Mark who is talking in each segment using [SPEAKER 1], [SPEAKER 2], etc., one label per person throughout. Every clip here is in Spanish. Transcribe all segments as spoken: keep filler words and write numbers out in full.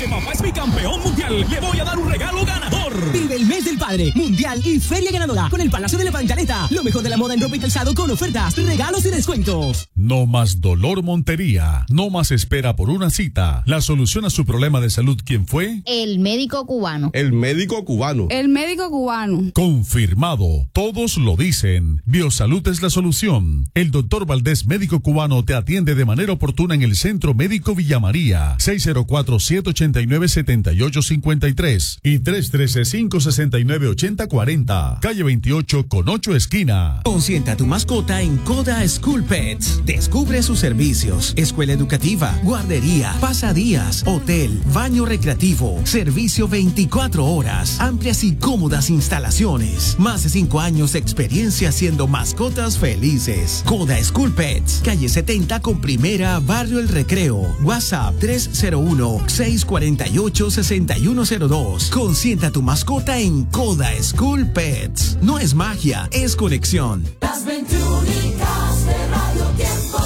[SPEAKER 1] papá es mi campeón mundial, le voy a dar un regalo ganador.
[SPEAKER 2] Vive el mes del padre, mundial y feria ganadora con el Palacio de la Pantaleta. Lo mejor de la moda en ropa y calzado con ofertas, regalos y descuentos.
[SPEAKER 3] No más dolor Montería, no más espera por una cita. La solución a su problema de salud, ¿quién fue?
[SPEAKER 4] El médico cubano.
[SPEAKER 5] El médico cubano.
[SPEAKER 6] El médico cubano.
[SPEAKER 3] Confirmado, todos lo dicen. Biosalud es la solución. El doctor Valdés, médico cubano, te atiende de manera oportuna en el Centro Médico Villa María, seis cero cuatro, siete ocho nueve, siete ocho cinco tres y tres uno tres, cinco seis nueve, ocho cero cuatro cero, calle veintiocho con ocho esquina.
[SPEAKER 7] Consienta a tu mascota en Coda School Pets. Descubre sus servicios: escuela educativa, guardería, pasadías, hotel, baño recreativo, servicio veinticuatro horas, amplias y cómodas instalaciones. Más de cinco años de experiencia haciendo mascotas felices. Coda School Pets, calle setenta con primera, Barrio El Recreo. WhatsApp tres cero uno, seis cuatro ocho, seis uno cero dos. Consienta a tu mascota en Coda School Pets. No es magia, es conexión.
[SPEAKER 8] Las veintiúnicas de Radio Tiempo.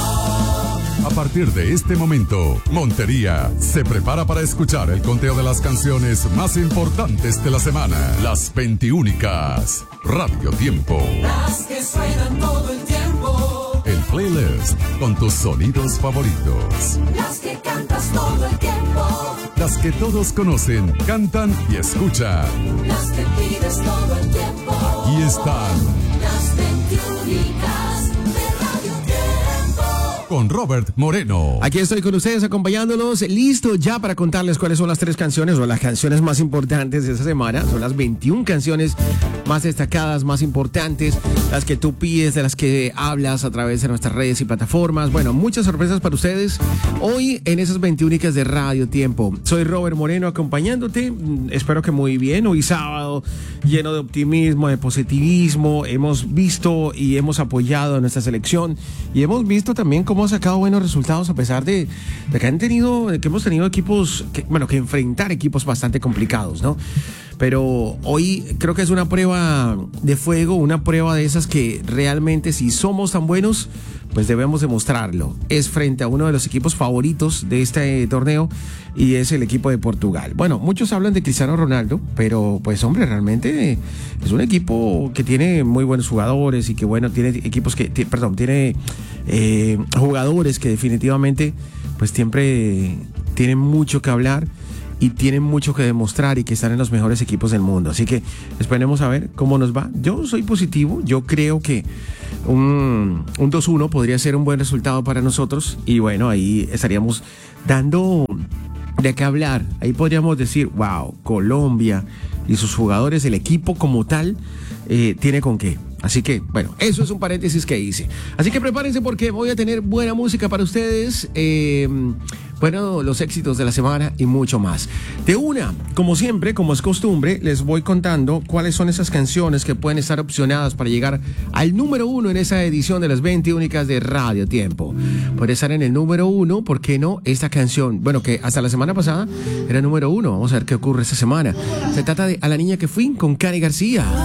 [SPEAKER 9] A partir de este momento, Montería se prepara para escuchar el conteo de las canciones más importantes de la semana. Las veintiúnicas. Radio Tiempo.
[SPEAKER 8] Las que suenan todo el tiempo.
[SPEAKER 9] El playlist con tus sonidos favoritos.
[SPEAKER 8] Las que cantas todo el tiempo.
[SPEAKER 9] Las que todos conocen, cantan y escuchan.
[SPEAKER 8] Las que pides todo el tiempo.
[SPEAKER 9] Aquí están.
[SPEAKER 8] Las veintiúnicas de Radio Tiempo.
[SPEAKER 9] Con Robert Moreno.
[SPEAKER 10] Aquí estoy con ustedes acompañándolos, listo ya para contarles cuáles son las tres canciones o las canciones más importantes de esta semana. Son las veintiuna canciones más destacadas, más importantes, las que tú pides, de las que hablas a través de nuestras redes y plataformas. Bueno, muchas sorpresas para ustedes hoy en esas veintiúnicas de Radio Tiempo. Soy Robert Moreno acompañándote, espero que muy bien. Hoy sábado lleno de optimismo, de positivismo. Hemos visto y hemos apoyado a nuestra selección y hemos visto también cómo ha sacado buenos resultados a pesar de, de que han tenido, de que hemos tenido equipos, que, bueno, que enfrentar equipos bastante complicados, ¿no? Pero hoy creo que es una prueba de fuego, una prueba de esas que realmente si somos tan buenos, pues debemos demostrarlo. Es frente a uno de los equipos favoritos de este torneo y es el equipo de Portugal. Bueno, muchos hablan de Cristiano Ronaldo, pero pues hombre, realmente es un equipo que tiene muy buenos jugadores y que bueno, tiene equipos que, t- perdón, tiene eh, jugadores que definitivamente pues siempre tienen mucho que hablar y tienen mucho que demostrar y que están en los mejores equipos del mundo. Así que esperemos a ver cómo nos va. Yo soy positivo, yo creo que un, un dos uno podría ser un buen resultado para nosotros y bueno, ahí estaríamos dando de qué hablar. Ahí podríamos decir, wow, Colombia y sus jugadores, el equipo como tal, eh, tiene con qué. Así que, bueno, eso es un paréntesis que hice. Así que prepárense porque voy a tener buena música para ustedes, eh, bueno, los éxitos de la semana y mucho más. De una, como siempre, como es costumbre, les voy contando cuáles son esas canciones que pueden estar opcionadas para llegar al número uno en esa edición de las veintiúnicas de Radio Tiempo. Puede estar en el número uno, ¿por qué no? Esta canción, bueno, que hasta la semana pasada era número uno. Vamos a ver qué ocurre esta semana. Se trata de A la niña que fui con Cari García.